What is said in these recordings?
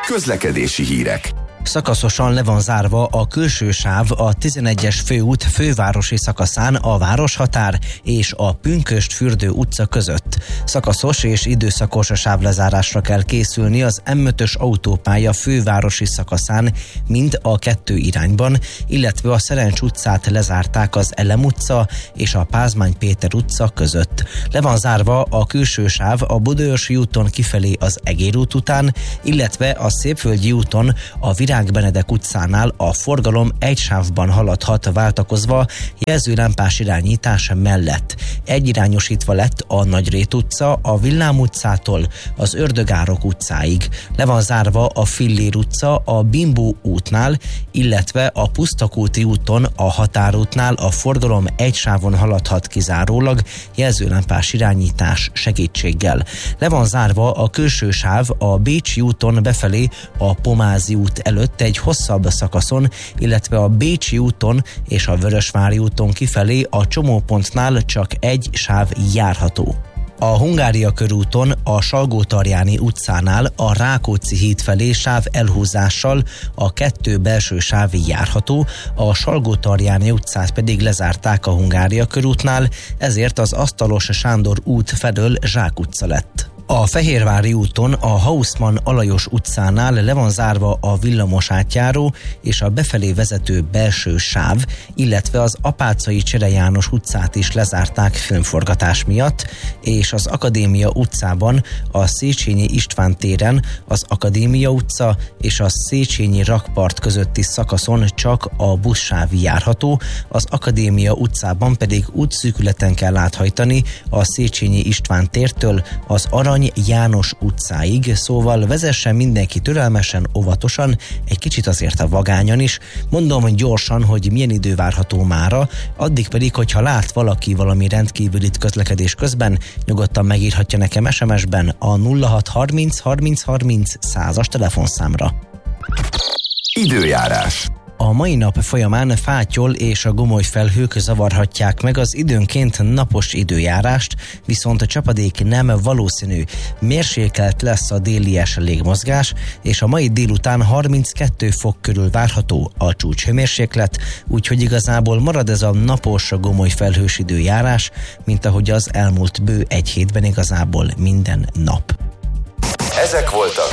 Közlekedési hírek. Szakaszosan le van zárva a külső sáv a 11-es főút fővárosi szakaszán a Városhatár és a Pünkösd-Fürdő utca között. Szakaszos és időszakos sávlezárásra kell készülni az M5-ös autópálya fővárosi szakaszán mind a kettő irányban, illetve a Szerencs utcát lezárták az Elem utca és a Pázmány Péter utca között. Le van zárva a külső sáv a Budaörsi úton kifelé az Egér út után, illetve a Szépvölgyi úton a Virág Benedek utcánál a forgalom egy sávban haladhat váltakozva jelzőlámpás irányítás mellett. Egyirányosítva lett a Nagyrét utca a Villám utcától az Ördögárok utcáig. Le van zárva a Fillér utca a Bimbó útnál, illetve a Pusztakúti úton a Határútnál a forgalom egy sávon haladhat kizárólag jelzőlámpás irányítás segítséggel. Le van zárva a külső sáv a Bécsi úton befelé a Pomázi út előtt egy hosszabb szakaszon, illetve a Bécsi úton és a Vörösvári úton kifelé a csomópontnál csak egy sáv járható. A Hungária körúton a Salgótarjáni utcánál a Rákóczi híd felé sáv elhúzással a 2 belső sáv járható, a Salgótarjáni utcát pedig lezárták a Hungária körútnál, ezért az Asztalos Sándor út felől Zsák utca lett. A Fehérvári úton a Hausmann Alajos utcánál le van zárva a villamos átjáró és a befelé vezető belső sáv, illetve az Apáczai Csere János utcát is lezárták filmforgatás miatt, és az Akadémia utcában a Széchenyi István téren az Akadémia utca és a Széchenyi rakpart közötti szakaszon csak a buszsáv járható, az Akadémia utcában pedig útszűkületen kell áthajtani a Széchenyi István tértől az Arany János utcáig, szóval vezessen mindenki türelmesen, óvatosan, egy kicsit azért a vagányan is. Mondom gyorsan, hogy milyen idő várható mára, addig pedig, hogyha lát valaki valami rendkívülit közlekedés közben, nyugodtan megírhatja nekem SMS-ben a 0630 30 30 100-as telefonszámra. Időjárás. A mai nap folyamán Fátyol és a gomoly felhők zavarhatják meg az időnként napos időjárást, viszont a csapadék nem valószínű. Mérsékelt lesz a délies légmozgás, és a mai délután 32 fok körül várható a csúcshőmérséklet, úgyhogy igazából marad ez a napos, gomoly felhős időjárás, mint ahogy az elmúlt bő egy hétben igazából minden nap. Ezek voltak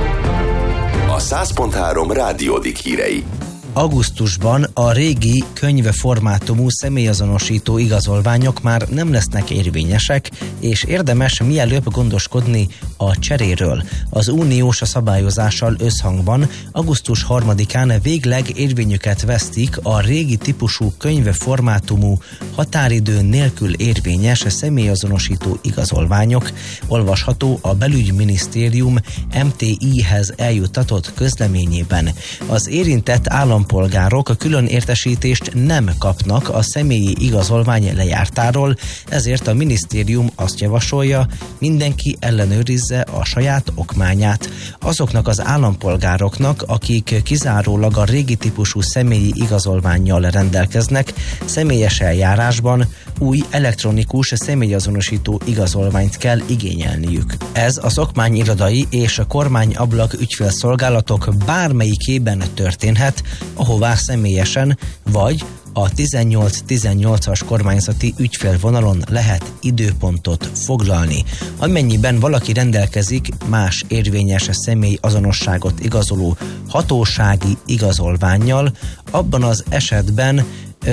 a 100.3 Rádiódik hírei. Augusztusban a régi könyveformátumú személyazonosító igazolványok már nem lesznek érvényesek, és érdemes mielőbb gondoskodni a cseréről. Az uniós szabályozással összhangban augusztus 3-án végleg érvényüket vesztik a régi típusú könyveformátumú határidő nélkül érvényes személyazonosító igazolványok, olvasható a Belügyminisztérium MTI-hez eljuttatott közleményében. Az érintett állampolgárok külön értesítést nem kapnak a személyi igazolvány lejártáról, ezért a minisztérium azt javasolja, mindenki ellenőrizze a saját okmányát. Azoknak az állampolgároknak, akik kizárólag a régi típusú személyi igazolvánnyal rendelkeznek, személyes eljárásban új elektronikus személyazonosító igazolványt kell igényelniük. Ez az okmányirodai és a kormányablak ügyfélszolgálatok bármelyikében történhet, ahová személyesen vagy a 1818-as kormányzati ügyfélvonalon lehet időpontot foglalni. Amennyiben valaki rendelkezik más érvényes személy azonosságot igazoló hatósági igazolvánnyal, abban az esetben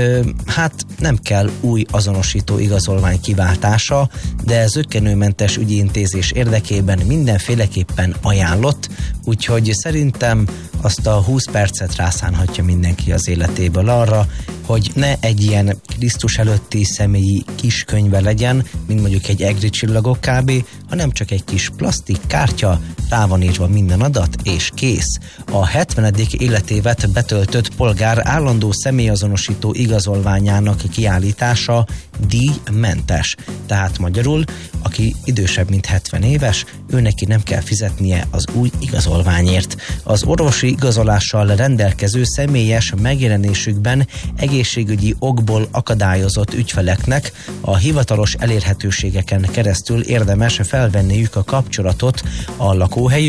nem kell új azonosító igazolvány kiváltása, de zökkenőmentes ügyintézés érdekében mindenféleképpen ajánlott, úgyhogy szerintem azt a 20 percet rászánhatja mindenki az életéből arra, hogy ne egy ilyen Krisztus előtti személyi kis könyve legyen, mint mondjuk egy egri csillagok kb., hanem csak egy kis plastik kártya, rá van írva minden adat, és kész. A 70. életévet betöltött polgár állandó személyazonosító igazolványának kiállítása díjmentes. Tehát magyarul, aki idősebb, mint 70 éves, ő neki nem kell fizetnie az új igazolványért. Az orvosi igazolással rendelkező személyes megjelenésükben egészségügyi okból akadályozott ügyfeleknek a hivatalos elérhetőségeken keresztül érdemes felvenniük a kapcsolatot a lakóhelyük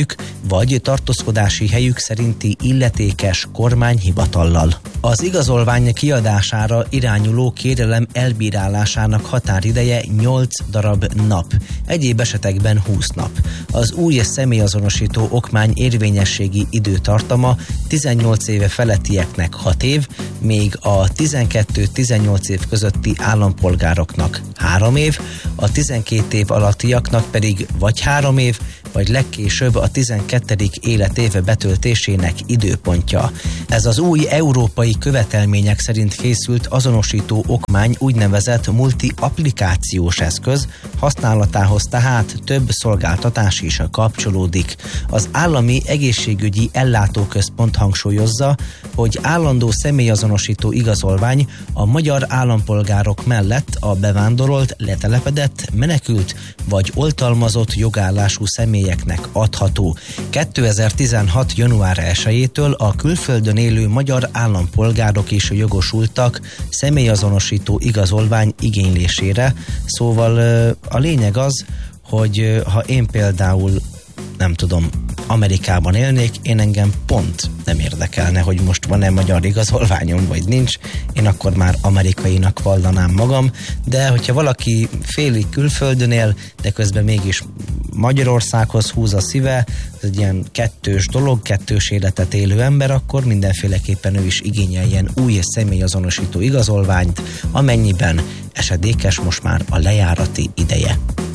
vagy tartózkodási helyük szerinti illetékes kormányhivatallal. Az igazolvány kiadására irányuló kérelem elbírálásának határideje 8 darab nap, egyéb esetekben 20 nap. Az új személyazonosító okmány érvényességi időtartama 18 éve felettieknek 6 év, még a 12-18 év közötti állampolgároknak 3 év, a 12 év alattiaknak pedig vagy 3 év, vagy legkésőbb a 12. életéve betöltésének időpontja. Ez az új európai követelmények szerint készült azonosító okmány úgynevezett multi-applikációs eszköz, használatához tehát több szolgáltatás is kapcsolódik. Az Állami Egészségügyi Ellátóközpont hangsúlyozza, hogy állandó személyazonosító igazolvány a magyar állampolgárok mellett a bevándorolt, letelepedett, menekült vagy oltalmazott jogállású személyeknek adható. 2016. január 1-től a külföldön élő magyar állampolgárok is jogosultak személyazonosító igazolvány igénylésére. Szóval a lényeg az, hogy ha én például nem tudom, Amerikában élnék, én engem pont nem érdekelne, hogy most van-e magyar igazolványom, vagy nincs. Én akkor már amerikainak vallanám magam, de hogyha valaki félig külföldön él, de közben mégis Magyarországhoz húz a szíve, ez egy ilyen kettős dolog, kettős életet élő ember, akkor mindenféleképpen ő is igényeljen új személyazonosító igazolványt, amennyiben esedékes most már a lejárati ideje.